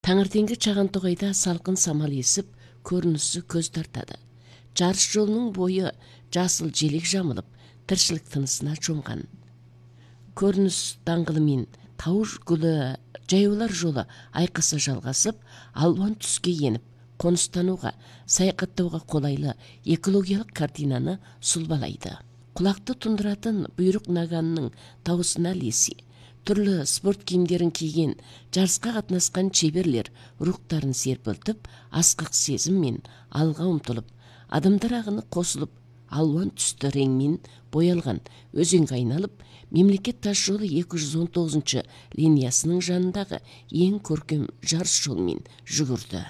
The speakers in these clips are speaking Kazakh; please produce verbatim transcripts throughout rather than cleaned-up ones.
Таңертеңгі Чағантоғайда салқын самал есіп, көрінісі көз тартады. Жарыс жолының бойы жасыл желек жамылып, тіршілік тынысына чомған. Көрініс даңғылы мен тау гүлі жаяулар жолы айқасы жалғасып, алуан түске еніп, қоныстануға, саяхаттауға қолайлы экологиялық картинаны сұлбалайды. Құлақты тұндыратын бұйрық наганның таусына леси, түрлі спорт киімдерін киген жарысқа қатынасқан чеберлер рухтарын серпілтіп, асқақ сезіммен алға ұмтылып, адамдар ағыны қосылып, алуан түсті реңмен боялған өзенге айналып, мемлекет тас жолы екі жүз он тоғызыншы линиясының жанындағы ең көркем жарыс жолмен жүгірді.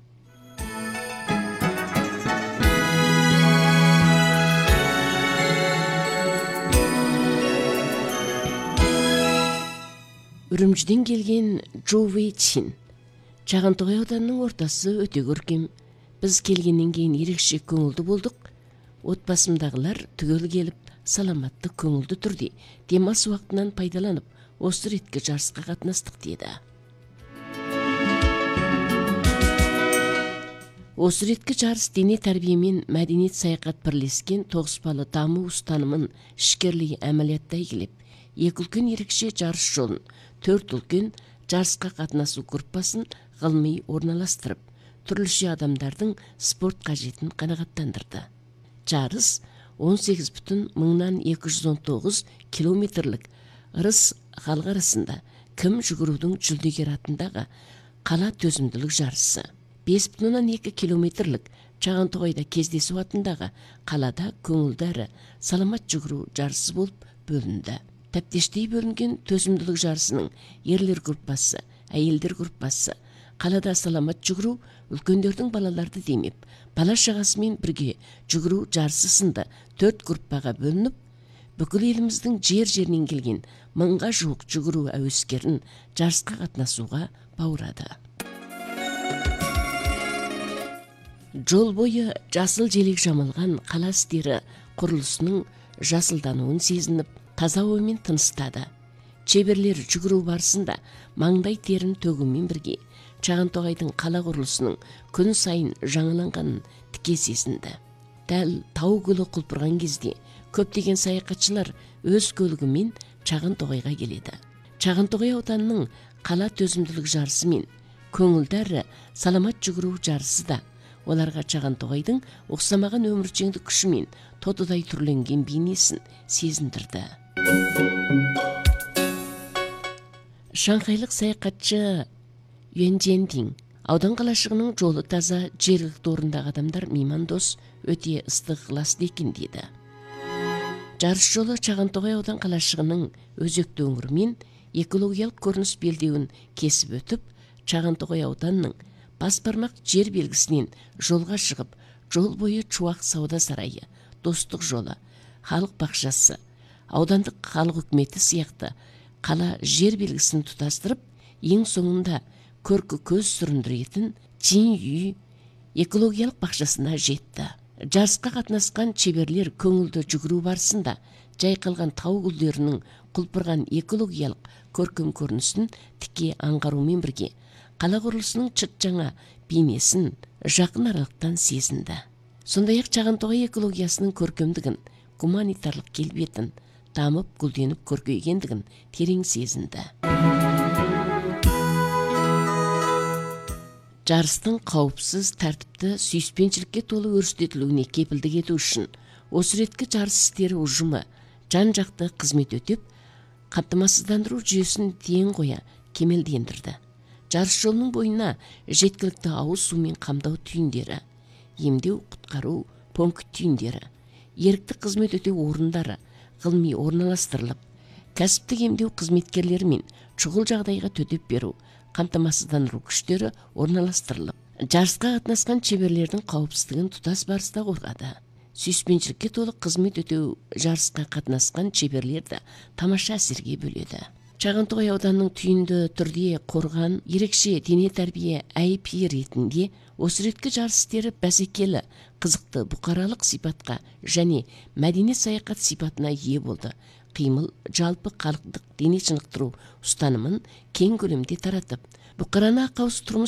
Үрімжіден келген Джо Вэй Чин. Чағантоғай ауданының ортасы өте көркем. Біз келгеннен кейін ерекше көңілді болдық. Отбасымдағылар түгел келіп, саламатты көңілді түрде демалыс уақытынан пайдаланып, осы ретке жарысқа қатынастық деді. Осы ретке жарыс дене тәрбие мен мәдениет саяхат бірлескен тоғыспалы даму ұстанымын ішкерлей әмәлияттай келіп, екі үлкен ерекше жарыс жолын, төрт үлкен жарысқа қатынасу группасын ғылыми орналастырып, түрліше адамдардың спорт қажетін қанағаттандырды. Жарыс он сегіз бүтін мыңнан екі жүз он тоғыз километрлік ырыс халық арасында кім жүгірудің жүлдегер атындағы қала төзімділік жарысы, бес бүтін оннан екі километрлік Чағантоғайда кездесу атындағы қалада көңілдері саламат жүгіру жарысы болып бөлінді. Тәптештей бөлінген төзімділік жарысының ерлер группасы, әйелдер группасы, қалада саламат жүгіру, үлкендердің балаларды демеп, бала шағасымен бірге жүгіру жарысы сынды төрт группаға бөлініп, бүкіл еліміздің жер-жерінен келген мыңға жуық жүгіру әуескерін жарысқа қатынасуға баурады. Жол бойы жасыл желек жамылған қала істері құрылысының жасылдануын сезініп, таза оймен тыныстады. Чеберлер жүгіру барысында маңдай терін төгумен бірге Чағантоғайдың қала құрылысының күн сайын жаңаланғанын тіке сезінді. Дәл тау гүлі құлпырған кезде көптеген саяхатшылар өз көлігімен Чағантоғайға келеді. Чағантоғай ауданының қала төзімділік жарысы мен көңілдері саламат жүгіру жарысы да оларға Чағантоғайдың ұқсамаған өміршеңдік күшімен тотыдай түрленген бейнесін сезіндірді. Шанхайлық саяхатшы Юэн Джендин: аудан қалашығының жолы таза, жергілікті орындағы адамдар меймандос, өте ыстық ықыласты екен дейді. Жарыс жолы Чағантоғай аудан қалашығының өзекті өңірімен экологиялық көрініс белдеуін кесіп өтіп, Чағантоғай ауданның бас бармақ жер белгісінен жолға шығып, жол бойы Чуақ сауда сарайы, Достық жолы, халық бақшасы, аудандық халық үкіметі сияқты қала жер белгісін тұтастырып, ең соңында көркі көз сүріндіретін Чин үй экологиялық бақшасына жетті. Жарысқа қатынасқан чеберлер көңілді жүгіру барысында жайқалған тау гүлдерінің құлпырған экологиялық көркем көрінісін тіке аңғарумен бірге қала құрылысының чыт жаңа бейнесін жақын аралықтан сезінді. Сондай-ақ Чағантоғай экологиясының көркемдігін, гуманитарлық келбетін, дамып гүлденіп көркейгендігін терең сезінді. Жарыстың қауіпсіз, тәртіпті, сүйіспеншілікке толы өрістетілуіне кепілдік ету үшін осы реткі жарыс істері ұжымы жан-жақты қызмет өтеп, қамтамасыздандыру жүйесін тең қоя кемелдендірді. Жарыс жолының бойына жеткілікті ауыз сумен қамдау түйіндері, емдеу, құтқару, пункт түйіндері, ерікті қызмет өтеу орындары ғылыми орналастырылып, кәсіптік емдеу қызметкерлерімен шұғыл жағдайға төтеп беру, қамтамасыздандыру күштері орналастырылып, жарысқа қатынасқан чеберлердің қауіпсіздігін тұтас барыста қорғады. Сүйіспеншілікке толы қызмет өтеу жарысқа қатынасқан чеберлерді тамаша әсерге бөледі. Чағантоғай ауданының түйінді түрде қорған ерекше дене тәрбие ай пи ретінде осы реткі жарыс істері бәсекелі, қызықты бұқаралық сипатқа және мәдени саяхат сипатына ие болды. Қимыл жалпы халықтық дене шынықтыру ұстанымын кең көлемде таратып, бұқараны ақауыз тұрмыс